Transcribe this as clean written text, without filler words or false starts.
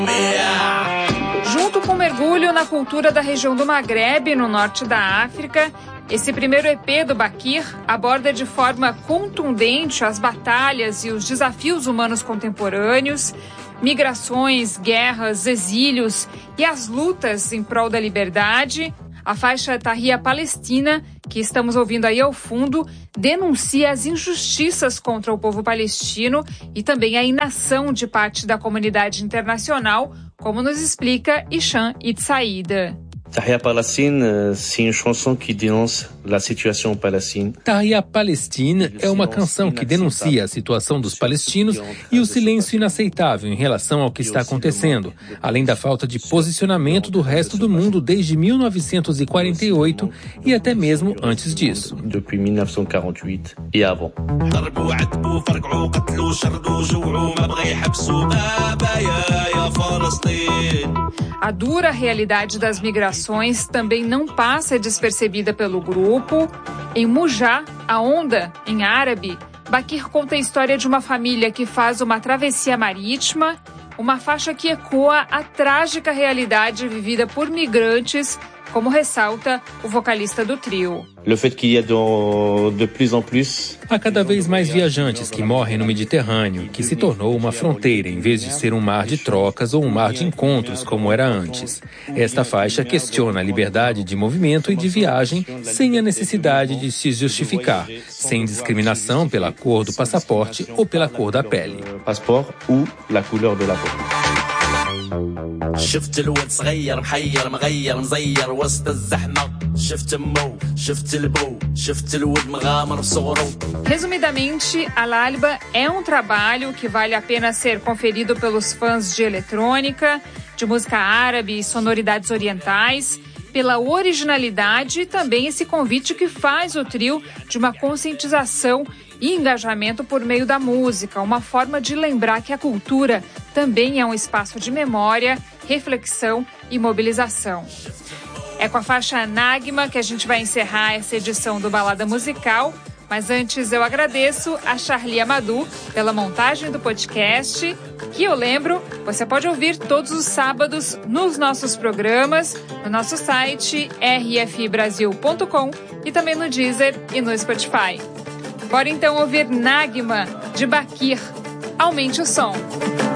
Junto com o mergulho na cultura da região do Maghreb, no norte da África, esse primeiro EP do Bakir aborda de forma contundente as batalhas e os desafios humanos contemporâneos, migrações, guerras, exílios e as lutas em prol da liberdade. A faixa Tahia Palestina, que estamos ouvindo aí ao fundo, denuncia as injustiças contra o povo palestino e também a inação de parte da comunidade internacional, como nos explica Hisham Itsaída. Tahia Palestine, c'est une chanson qui dénonce la situation palestine. Tahia Palestine é uma canção que denuncia a situação dos palestinos e o silêncio inaceitável em relação ao que está acontecendo, além da falta de posicionamento do resto do mundo desde 1948 e até mesmo antes disso. Depuis 1948 e avant. A dura realidade das migrações também não passa despercebida pelo grupo. Em Mujá, a Onda, em árabe, Bakir conta a história de uma família que faz uma travessia marítima, uma faixa que ecoa a trágica realidade vivida por migrantes, como ressalta o vocalista do trio. Le fait qu'il y a de plus en plus. Há cada vez mais viajantes que morrem no Mediterrâneo, que se tornou uma fronteira em vez de ser um mar de trocas ou um mar de encontros como era antes. Esta faixa questiona a liberdade de movimento e de viagem sem a necessidade de se justificar, sem discriminação pela cor do passaporte ou pela cor da pele. Passeport ou la couleur de la peau. شفت الواد صغير محير مغير مزير وسط الزحمة شفت مو شفت البو شفت الواد مغامر بصغره. Resumidamente, a Lalba é um trabalho que vale a pena ser conferido pelos fãs de eletrônica, de música árabe e sonoridades orientais, pela originalidade e também esse convite que faz o trio de uma conscientização e engajamento por meio da música, uma forma de lembrar que a cultura também é um espaço de memória, reflexão e mobilização. É com a faixa Nagma que a gente vai encerrar essa edição do Balada Musical, mas antes eu agradeço a Charlie Amadou pela montagem do podcast, que eu lembro, você pode ouvir todos os sábados nos nossos programas, no nosso site rfbrasil.com e também no Deezer e no Spotify. Bora então ouvir Nagma, de Bakir. Aumente o som.